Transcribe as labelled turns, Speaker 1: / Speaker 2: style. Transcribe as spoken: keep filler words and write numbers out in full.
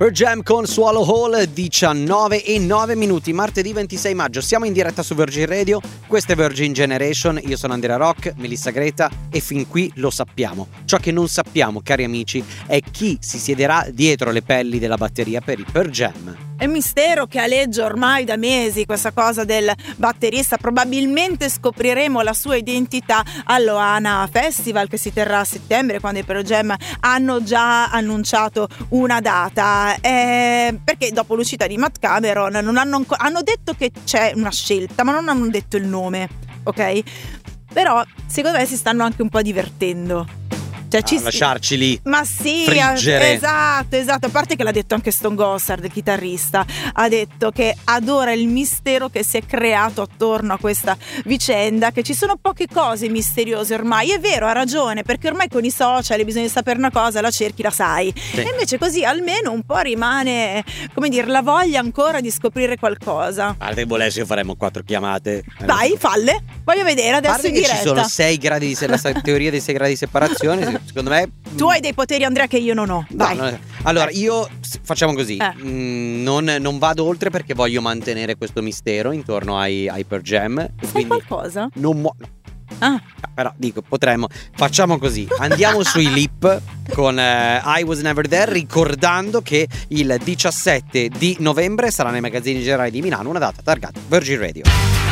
Speaker 1: Pearl Jam con Swallow Hall, diciannove e nove minuti, martedì ventisei maggio. Siamo in diretta su Virgin Radio, questa è Virgin Generation, io sono Andrea Rock, Melissa Greta e fin qui lo sappiamo. Ciò che non sappiamo, cari amici, è chi si siederà dietro le pelli della batteria per i Pearl Jam.
Speaker 2: È un mistero che aleggia ormai da mesi questa cosa del batterista. Probabilmente scopriremo la sua identità all'Ohana Festival che si terrà a settembre, quando i Pearl Jam hanno già annunciato una data, eh, perché dopo l'uscita di Matt Cameron non hanno, anco- hanno detto che c'è una scelta ma non hanno detto il nome, ok? Però secondo me si stanno anche un po' divertendo. Cioè,
Speaker 1: a
Speaker 2: ci
Speaker 1: lasciarci lì,
Speaker 2: ma sì,
Speaker 1: friggere.
Speaker 2: esatto, esatto. A parte che l'ha detto anche Stone Gossard, il chitarrista, ha detto che adora il mistero che si è creato attorno a questa vicenda, che ci sono poche cose misteriose ormai. È vero, ha ragione, perché ormai con i social hai bisogno di sapere una cosa, la cerchi, la sai. Sì. E invece così almeno un po' rimane, come dire, la voglia ancora di scoprire qualcosa.
Speaker 1: A te volessi io faremo quattro chiamate.
Speaker 2: Vai, falle, voglio vedere adesso in diretta.
Speaker 1: Ci sono sei gradi di se- la teoria dei sei gradi di separazione. Secondo me
Speaker 2: tu hai dei poteri, Andrea, che io non ho. Vai.
Speaker 1: No, no. Allora io facciamo così,
Speaker 2: eh.
Speaker 1: mm, non, non vado oltre perché voglio mantenere questo mistero intorno ai, ai Pearl Jam.
Speaker 2: Sai qualcosa?
Speaker 1: Non mo- no.
Speaker 2: Ah.
Speaker 1: Però dico, potremmo. Facciamo così, andiamo sui Lip con eh, I Was Never There, ricordando che il diciassette di novembre sarà nei magazzini generali di Milano una data targata Virgin Radio.